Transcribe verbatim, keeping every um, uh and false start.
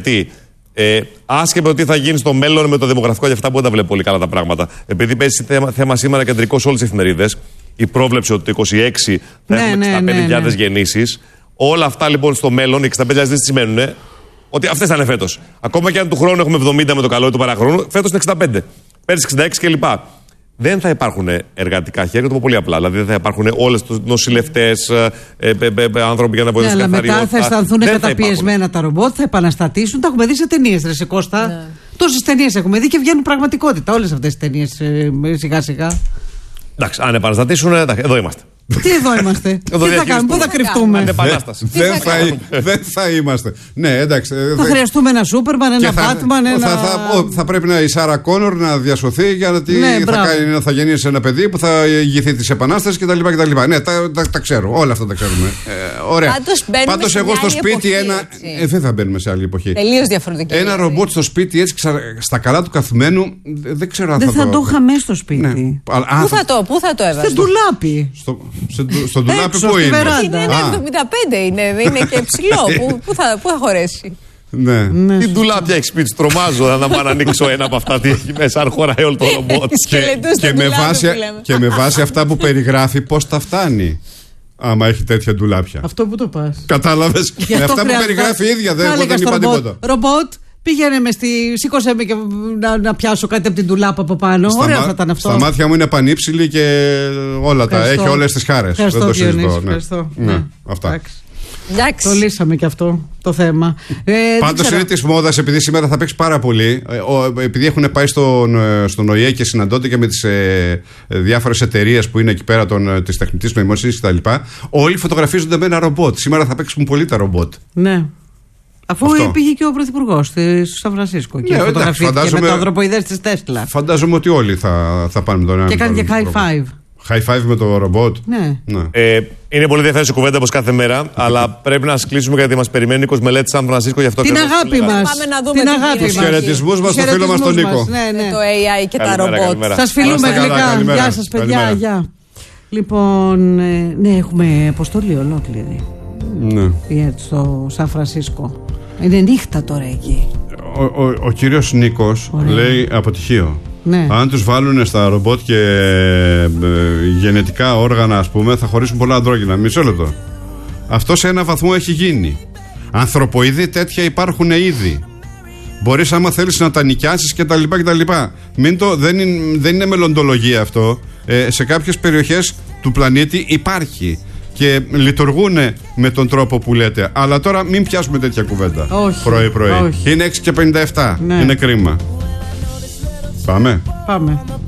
γιατί ε, άσχετα το τι θα γίνει στο μέλλον με το δημογραφικό, για αυτά που δεν τα βλέπω πολύ καλά τα πράγματα. Επειδή παίζει θέμα, θέμα σήμερα κεντρικό σε όλες τις εφημερίδες, η πρόβλεψη ότι το είκοσι έξι θα ναι, έχουμε ναι, εξήντα πέντε χιλιάδες ναι, ναι. γεννήσεις. Όλα αυτά λοιπόν στο μέλλον, οι εξήντα πέντε χιλιάδες δεν σημαίνουν ότι αυτές θα είναι φέτος. Ακόμα και αν του χρόνου έχουμε εβδομήντα με το καλό του παραχρόνου, φέτος είναι εξήντα πέντε. Πέρυσι εξήντα έξι κλπ. Δεν θα υπάρχουν εργατικά χέρια, το πω πολύ απλά. Δηλαδή δεν θα υπάρχουν όλες τους νοσηλευτές, ε, ε, ε, άνθρωποι για να βοηθήσουν. Ναι, αλλά μετά θα αισθανθούν καταπιεσμένα τα ρομπότ, θα επαναστατήσουν. Τα έχουμε δει σε ταινίες, ρε σε Κώστα. Ναι. Τόσες ταινίες έχουμε δει και βγαίνουν πραγματικότητα. Όλες αυτές τις ταινίες ε, σιγά σιγά. Εντάξει, αν επαναστατήσουν, εδώ είμαστε. Τι εδώ είμαστε, τι θα κάνουμε, πού θα κρυφτούμε. Δεν θα, δεν θα είμαστε. Ναι, εντάξει. Θα χρειαστούμε ένα Σούπερμαν, ένα Μπάτμαν, ένα. Θα, θα, θα πρέπει να η Σάρα Κόνορ να διασωθεί γιατί ναι, θα, κάνει, θα γεννήσει ένα παιδί που θα ηγηθεί τη Επανάσταση κτλ. Ναι, τα, τα, τα ξέρω. Όλα αυτά τα ξέρουμε. Ε, ωραία. Πάντως εγώ στο σπίτι εποχή, ένα. Ε, δεν θα μπαίνουμε σε άλλη εποχή. Τελείως διαφορετική. Ένα ρομπότ στο σπίτι έτσι ξα, στα καλά του καθημένου. Δεν ξέρω αν δεν θα, θα το. Δεν θα το είχα μέσα στο σπίτι. Πού θα το έβαζε? Στην ντουλάπη. Στο ντουλάπι πού είναι? Είναι ένα εβδομήντα πέντε, είναι, είναι και ψηλό. Πού, πού, θα, πού θα χωρέσει? Ναι. Ναι. Τι ντουλάπια έχει σπίτι, τρομάζω να πάω να ανοίξω ένα από αυτά. Τι έχει μέσα, αν χωράει όλο το ρομπότ. και, και, με βάση, και με βάση αυτά που περιγράφει, πώς τα φτάνει. Άμα έχει τέτοια ντουλάπια. Αυτό που το πας. Κατάλαβες. Με αυτά που περιγράφει η ίδια δεν είπα τίποτα. Ρομπότ. Πήγαινε με στη. Σήκωσέ με και να, να πιάσω κάτι από την ντουλάπα από πάνω. Στα Ωραία θα ήταν αυτό. Στα μάτια μου είναι πανύψηλη και όλα ευχαριστώ. Τα. Έχει όλες τις χάρες. Ευχαριστώ, δεν το συζητώ. Ευχαριστώ. Ναι. Ναι. Αυτά. Εντάξει. Το λύσαμε και αυτό το θέμα. Ε, Πάντως είναι της μόδας, επειδή σήμερα θα παίξει πάρα πολύ. Ε, επειδή έχουν πάει στον, στον ΟΗΕ και συναντώνται και με τις ε, διάφορες εταιρείες που είναι εκεί πέρα της τεχνητής νοημοσύνης κτλ. Όλοι φωτογραφίζονται με ένα ρομπότ. Σήμερα θα παίξουν πολύ τα ρομπότ. Ναι. Αφού αυτό. Πήγε και ο Πρωθυπουργός στο Σαν Φρανσίσκο και ναι, φωτογραφήθηκε φαντάζομαι, με το ανθρωποειδές της Τέσλα. Φαντάζομαι ότι όλοι θα, θα πάνε με τον ένα. Και έκανε και high five. High five με το ρομπότ. Ναι. ναι. Ε, είναι πολύ ενδιαφέρουσα κουβέντα όπως κάθε μέρα, αλλά πρέπει να κλείσουμε γιατί μας περιμένει είκοσι μελέτης Σαν Φρανσίσκο γι' αυτό. Την αγάπη μας. Πάμε να δούμε την αγάπη μας. Τους χαιρετισμούς μας στο φίλο μας τον Νίκο. Ναι, ναι. Το έι άι και τα ρομπότ. Σας φιλούμε γλυκά. Γεια σας παιδιά. Γεια. Λοιπόν, ναι, έχουμε αποστολή ολόκληρη. Ναι. Στο Σαν Φρανσίσκο. Είναι νύχτα τώρα εκεί. Ο, ο, ο κύριος Νίκος Ωραία. λέει αποτυχίο. Ναι. Αν τους βάλουν στα ρομπότ και ε, γενετικά όργανα, ας πούμε, θα χωρίσουν πολλά αντρόγυνα. Μισό λεπτό. Αυτό σε ένα βαθμό έχει γίνει. Ανθρωποειδή τέτοια υπάρχουν ήδη. Μπορείς άμα θέλεις να τα νοικιάσεις κτλ. Μην το, δεν, είναι, δεν είναι μελλοντολογία αυτό. Ε, σε κάποιες περιοχές του πλανήτη υπάρχει. Και λειτουργούν με τον τρόπο που λέτε. Αλλά τώρα μην πιάσουμε τέτοια κουβέντα. Πρωί-πρωί. Είναι έξι και πενήντα επτά. Ναι. Είναι κρίμα. Πάμε. Πάμε.